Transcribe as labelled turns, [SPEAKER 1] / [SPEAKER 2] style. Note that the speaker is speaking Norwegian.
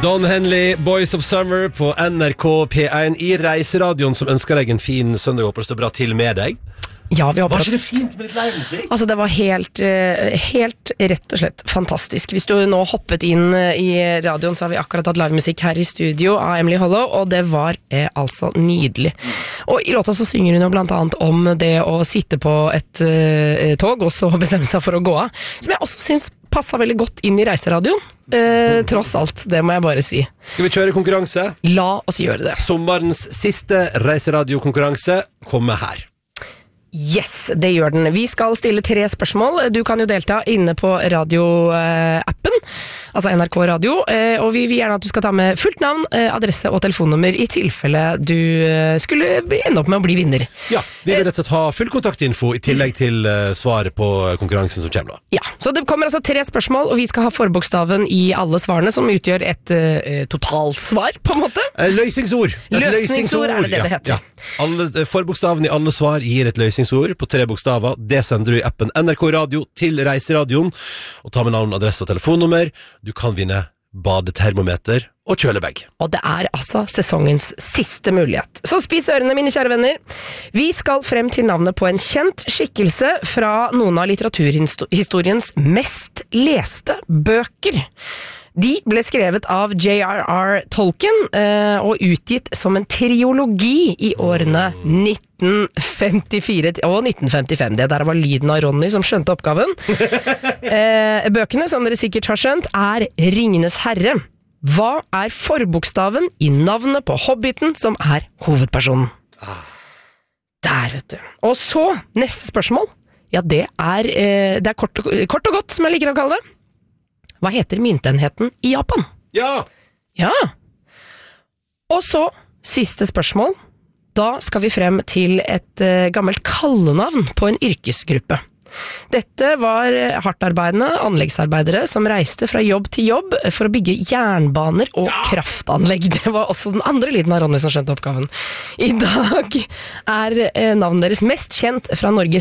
[SPEAKER 1] Don Henley, Boys of Summer på NRK P1 I reiseradioen som ønsker deg en fin søndag. Håper det står bra til med deg.
[SPEAKER 2] Ja, vi
[SPEAKER 1] var ikke det fint med litt livemusikk?
[SPEAKER 2] Altså, det var helt rett og slett fantastisk. Hvis du nå hoppet inn I radioen, så har vi akkurat hatt livemusikk her I studio av Emily Hollow, og det var altså nydelig. Og I låta så synger hun jo blant annet om det å sitte på et tog, og så bestemme seg for å gå av, som jeg også synes passet veldig godt inn I reiseradioen. Tross alt, det må jeg bare si.
[SPEAKER 1] Skal vi kjøre konkurranse?
[SPEAKER 2] La oss gjøre det.
[SPEAKER 1] Sommerens siste reiseradiokonkurranse kommer her.
[SPEAKER 2] Yes, det gjør den. Vi skal stille 3 spørsmål. Du kan jo delta inne på radioappen, altså NRK Radio, og vi vil gjerne at du skal ta med fullt navn, adresse og telefonnummer I tilfelle du skulle ende opp med å bli vinner.
[SPEAKER 1] Ja, vi vil rett og slett ha full kontaktinfo I tillegg til svaret på konkurransen som kommer da.
[SPEAKER 2] Ja, så det kommer altså 3 spørsmål, og vi skal ha forbokstaven I alle svarene, som utgjør et totalsvar, på en måte.
[SPEAKER 1] Løsningsord.
[SPEAKER 2] Løsningsord det heter.
[SPEAKER 1] Ja. Forbokstaven I alle svar gir et løsningsord på 3 bokstaver. Det sender du I appen NRK Radio til reiseradioen, og ta med navn, adresse og telefonnummer. Du kan vinne badetermometer og kjølebag. Og det altså sesongens siste mulighet. Så spis ørene, mine kjære venner. Vi skal frem til navnet på en kjent skikkelse fra noen av litteraturhistoriens mest leste bøker. De ble skrevet av J.R.R. Tolkien og utgitt som en triologi I årene 1954 og 1955. Det der var lyden av Ronny som skjønte oppgaven. Bøkene, som dere sikkert har skjønt, Ringenes Herre. Hva forbokstaven I navnet på Hobbiten som hovedpersonen? Der, vet du. Og så, neste spørsmål. Ja, det det kort og godt, som jeg liker å kalle det. Hva heter myntenheten I Japan? Ja!
[SPEAKER 2] Ja! Og så, siste spørsmål. Da skal vi frem til et gammelt kallenavn på en yrkesgruppe. Dette var hardtarbeidende anleggsarbeidere som reiste fra jobb til jobb for å bygge jernbaner og kraftanlegg. Det var også den andre lyden av Ronny som skjønte oppgaven. I dag navnet deres mest kjent fra Norges